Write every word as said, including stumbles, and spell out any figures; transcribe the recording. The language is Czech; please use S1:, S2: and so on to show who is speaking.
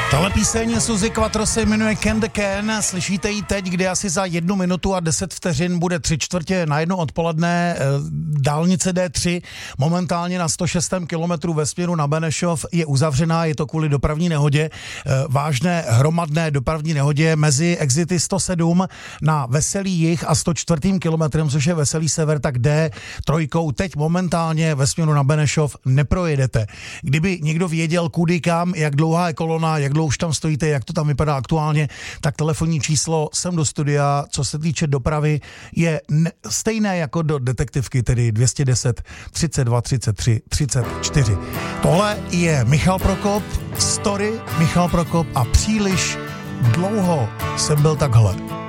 S1: Tahle píseň Suzy Quattro se jmenuje Can the Can, slyšíte ji teď, kdy asi za jednu minutu a deset vteřin bude tři čtvrtě na jedno odpoledne. Dálnice D tři momentálně na sto šest kilometru ve směru na Benešov je uzavřená, je to kvůli dopravní nehodě, vážné hromadné dopravní nehodě mezi exity sto sedm na Veselý jih a sto čtyři kilometrem, což je Veselý sever, tak D tři teď momentálně ve směru na Benešov neprojedete. Kdyby někdo věděl kudy kam, jak dlouhá je kolona, jak dlouho už tam stojíte, jak to tam vypadá aktuálně, tak telefonní číslo sem do studia, co se týče dopravy, je ne- stejné jako do detektivky, tedy dvě stě deset třicet dva třicet tři třicet čtyři. Tohle je Michal Prokop, story Michal Prokop a příliš dlouho jsem byl takhle.